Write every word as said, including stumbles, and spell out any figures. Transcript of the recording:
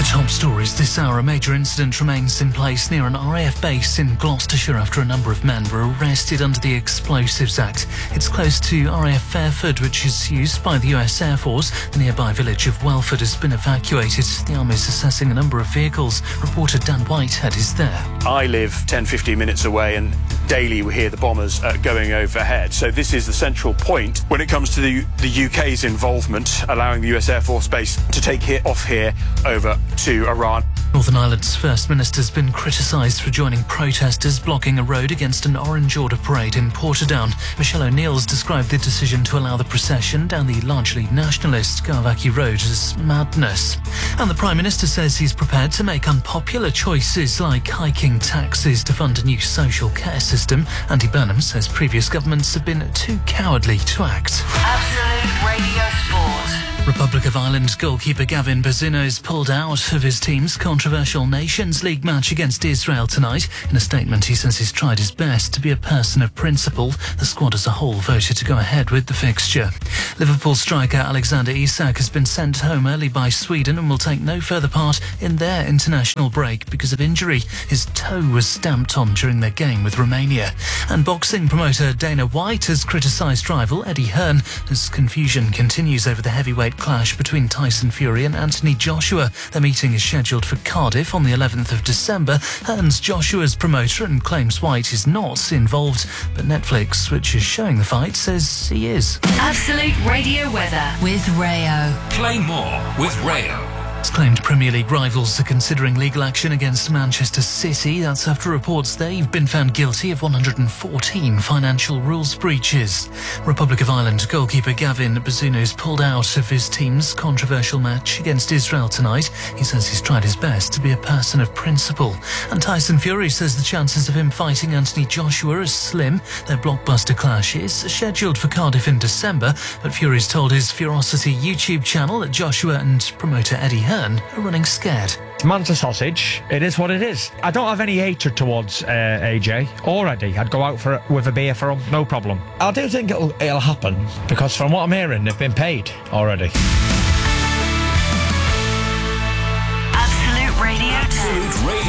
Top stories this hour. A major incident remains in place near an R A F base in Gloucestershire after a number of men were arrested under the Explosives Act. It's close to R A F Fairford, which is used by the U S Air Force. The nearby village of Welford has been evacuated. The Army is assessing a number of vehicles. Reporter Dan Whitehead is there. I live ten to fifteen minutes away, and daily we hear the bombers uh, going overhead. So this is the central point when it comes to the, the U K's involvement, allowing the U S Air Force Base to take here, off here over to Iran. Northern Ireland's First Minister has been criticised for joining protesters blocking a road against an Orange Order parade in Portadown. Michelle O'Neill's described the decision to allow the procession down the largely nationalist Garvaki Road as madness. And the Prime Minister says he's prepared to make unpopular choices like hiking taxes to fund a new social care system. Andy Burnham says previous governments have been too cowardly to act. Absolute Radio Sport. Republic of Ireland goalkeeper Gavin Bazunu is pulled out of his team's controversial Nations League match against Israel tonight. In a statement, he says he's tried his best to be a person of principle. The squad as a whole voted to go ahead with the fixture. Liverpool striker Alexander Isak has been sent home early by Sweden and will take no further part in their international break because of injury. His toe was stamped on during their game with Romania. And boxing promoter Dana White has criticised rival Eddie Hearn as confusion continues over the heavyweight clash between Tyson Fury and Anthony Joshua. The meeting is scheduled for Cardiff on the eleventh of December. Hearn's Joshua's promoter and claims White is not involved, but Netflix, which is showing the fight, says he is. Absolute Radio weather with Rayo. Play more with Rayo. Claimed Premier League rivals are considering legal action against Manchester City. That's after reports they've been found guilty of one hundred fourteen financial rules breaches. Republic of Ireland goalkeeper Gavin Bazunu's pulled out of his team's controversial match against Israel tonight. He says he's tried his best to be a person of principle. And Tyson Fury says the chances of him fighting Anthony Joshua are slim. Their blockbuster clash is scheduled for Cardiff in December, but Fury's told his Furosity YouTube channel that Joshua and promoter Eddie Hearn are running scared. Man's a sausage. It is what it is. I don't have any hatred towards uh, A J or Eddie. I'd go out for with a beer for him, no problem. I do think it'll, it'll happen because from what I'm hearing, they've been paid already. Absolute Radio. Absolute Radio.